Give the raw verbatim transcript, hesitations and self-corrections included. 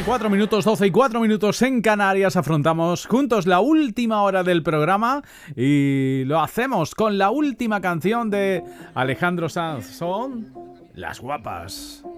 cuatro minutos, doce y cuatro minutos en Canarias. Afrontamos juntos la última hora del programa y lo hacemos con la última canción de Alejandro Sanz. Son Las Guapas.